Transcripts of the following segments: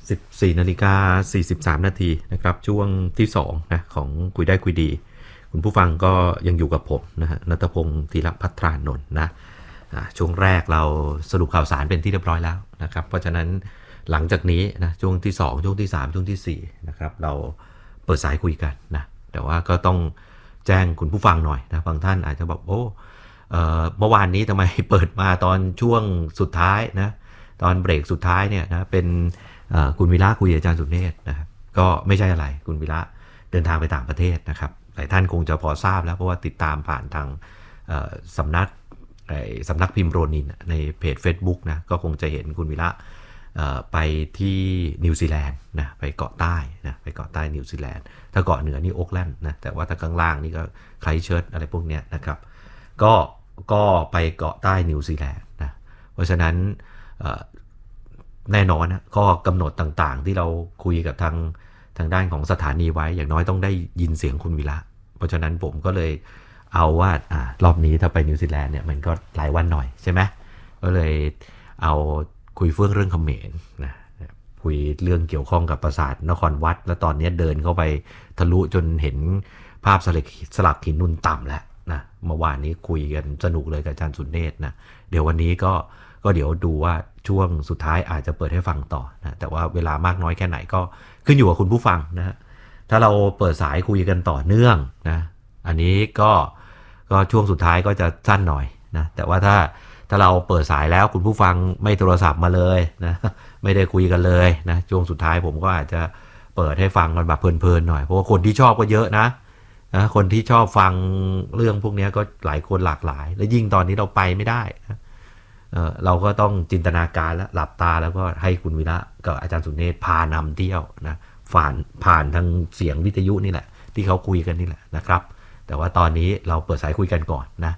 14:43 นาทีนะครับช่วงที่2นะของคุยได้คุยดีคุณผู้ฟังก็ยังอยู่กับผมนะฮะณัฐพงศ์ธีรภัทรานนท์นะช่วงแรกเราสรุปข่าวสารเป็นที่เรียบร้อยแล้วนะครับเพราะฉะนั้นหลังจากนี้นะช่วงที่2ช่วงที่3ช่วงที่4นะครับเราเปิดสายคุยกันนะแต่ว่าก็ต้องแจ้งคุณผู้ฟังหน่อยนะบางท่านอาจจะบอกโอ้เมื่อวานนี้ทำไมเปิดมาตอนช่วงสุดท้ายนะตอนเบรกสุดท้ายเนี่ยนะเป็นคุณวิระคุยอาจารย์สุเนศนะครับก็ไม่ใช่อะไรคุณวิระเดินทางไปต่างประเทศนะครับหลายท่านคงจะพอทราบแล้วเพราะว่าติดตามผ่านทางสำนักพิมพ์โรนินในเพจ Facebook นะก็คงจะเห็นคุณวิระไปที่นิวซีแลนด์นะไปเกาะใต้นะไปเกาะใต้นิวซีแลนด์ถ้าเกาะเหนือนี่โอ๊กแลนด์นะแต่ว่าถ้าข้างล่างนี่ก็ไครสต์เชิร์ชอะไรพวกเนี้ยนะครับก็ไปเกาะใต้นิวซีแลนด์นะเพราะฉะนั้นแน่นอนนะข้อกำหนดต่างๆที่เราคุยกับทางด้านของสถานีไว้อย่างน้อยต้องได้ยินเสียงคุณวิระเพราะฉะนั้นผมก็เลยเอาว่ารอบนี้ถ้าไปนิวซีแลนด์เนี่ยมันก็หลายวันหน่อยใช่ไหมก็เลยเอาคุยเรื่องเขมรนะคุยเรื่องเกี่ยวข้องกับปราสาทนครวัดแล้วตอนนี้เดินเข้าไปทะลุจนเห็นภาพสลักหินนูนต่ำแล้วนะเมื่อวานนี้คุยกันสนุกเลยกับอาจารย์สุเนศนะเดี๋ยววันนี้ก็เดี๋ยวดูว่าช่วงสุดท้ายอาจจะเปิดให้ฟังต่อนะแต่ว่าเวลามากน้อยแค่ไหนก็ขึ้นอยู่กับคุณผู้ฟังนะฮะถ้าเราเปิดสายคุยกันต่อเนื่องนะอันนี้ก็ช่วงสุดท้ายก็จะสั้นหน่อยนะแต่ว่าถ้าเราเปิดสายแล้วคุณผู้ฟังไม่โทรศัพท์มาเลยนะไม่ได้คุยกันเลยนะช่วงสุดท้ายผมก็อาจจะเปิดให้ฟังกันแบบเพลินๆหน่อยเพราะว่าคนที่ชอบก็เยอะนะคนที่ชอบฟังเรื่องพวกนี้ก็หลายคนหลากหลายและยิ่งตอนนี้เราไปไม่ได้นะเราก็ต้องจินตนาการแล้วหลับตาแล้วก็ให้คุณวิระกับอาจารย์สุเนศพานำเที่ยวนะผ่านทางเสียงวิทยุนี่แหละที่เขาคุยกันนี่แหละนะครับแต่ว่าตอนนี้เราเปิดสายคุยกันก่อนนะ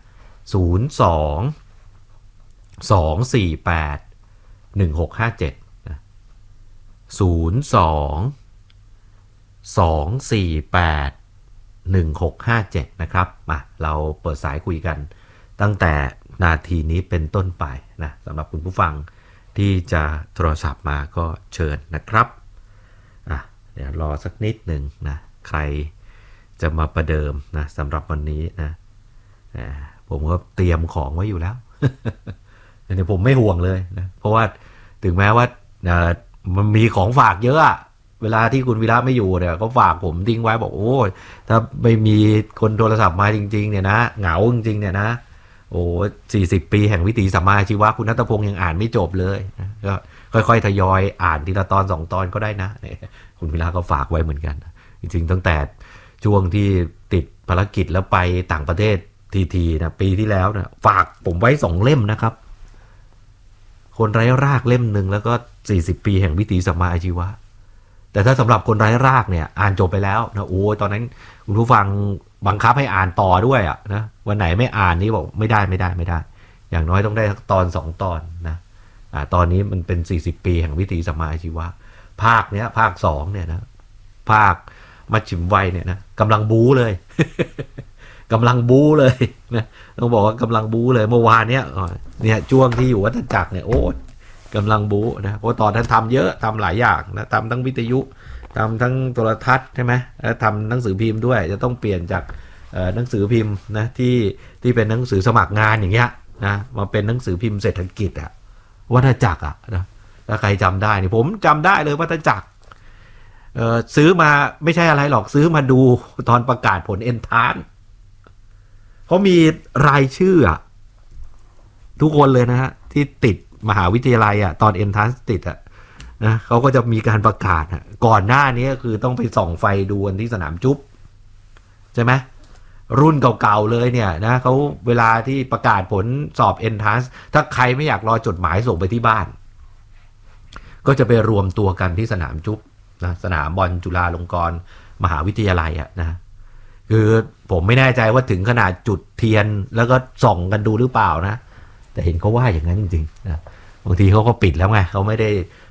02-248-1657นะ02-248-1657นะครับมาเราเปิดสายคุยกันตั้งแต่นาทีนี้เป็นต้นไปนะสำหรับคุณผู้ฟังที่จะโทรศัพท์มาก็เชิญนะครับเดี๋ยวรอสักนิดหนึ่งนะใครจะมาประเดิมนะสำหรับวันนี้นะผมก็เตรียมของไว้อยู่แล้วเดี๋ยวผมไม่ห่วงเลยนะเพราะว่าถึงแม้ว่ามันมีของฝากเยอะอะเวลาที่คุณวิระไม่อยู่เนี่ยก็ฝากผมทิ้งไว้บอกโอ้ถ้าไม่มีคนโทรศัพท์มาจริงๆเนี่ยนะเหงาจริงๆเนี่ยนะโอ้40 ปีแห่งวิถีสัมมาอาชีวะคุณณัฐพงศ์ยังอ่านไม่จบเลยนะก็ค่อยๆทยอยอ่านทีละตอน2 ตอนก็ได้นะคุณวิระก็ฝากไว้เหมือนกันจริงๆตั้งแต่ช่วงที่ติดภารกิจแล้วไปต่างประเทศทีนะปีที่แล้วนะฝากผมไว้2 เล่มนะครับคนไร้รากเล่มนึงแล้วก็40 ปีแห่งวิถีสัมมาอาชีวะแต่ถ้าสำหรับคนไร้รากเนี่ยอ่านจบไปแล้วนะโอ้ตอนนั้นคุณผู้ฟังบังคับให้อ่านต่อด้วยอ่ะนะวันไหนไม่อ่านนี่บอกไม่ได้อย่างน้อยต้องได้ตอน2 ตอนนะตอนนี้มันเป็น40 ปีแห่งวิถีสัมมาอาชีวะภาคเนี้ยภาค2เนี่ยนะภาคมัชฌิมวัยเนี่ยนะกำลังบู๊เลยกำลังบู๊เลยนะต้องบอกว่ากำลังบู๊เลยเมื่อวานเนี้ยช่วงที่อยู่วัฏจักรเนี่ยโอ้กำลังบู๊นะเพราะตอนนั้นทำเยอะทำหลายอย่างนะทำทั้งวิทยุทำทั้งโทรทัศน์ใช่ไหมแล้วทำหนังสือพิมพ์ด้วยจะต้องเปลี่ยนจากหนังสือพิมพ์นะที่เป็นหนังสือสมัครงานอย่างเงี้ยนะมาเป็นหนังสือพิมพ์เศรษฐกิจอะวัฏจักรอะนะถ้าใครจำได้นี่ผมจำได้เลยวัฏจักรซื้อมาไม่ใช่อะไรหรอกซื้อมาดูตอนประกาศผลเอนทรานซ์เขามีรายชื่ออะทุกคนเลยนะฮะที่ติดมหาวิทยาลัยอะตอนเอนทรานซ์ติดอะนะเขาก็จะมีการประกาศก่อนหน้านี้คือต้องไปส่องไฟดูกันที่สนามจุ๊บใช่ไหมรุ่นเก่าๆเลยเนี่ยนะเขาเวลาที่ประกาศผลสอบเอนทรานซ์ถ้าใครไม่อยากรอจดหมายส่งไปที่บ้านก็จะไปรวมตัวกันที่สนามจุ๊บนะสนามบอลจุฬาลงกรณ์มหาวิทยาลัยนะคือผมไม่แน่ใจว่าถึงขนาดจุดเทียนแล้วก็ส่องกันดูหรือเปล่านะแต่เห็นเขาว่าอย่างนั้นจริงๆนะบางทีเขาก็ปิดแล้วไงเขาไม่ได้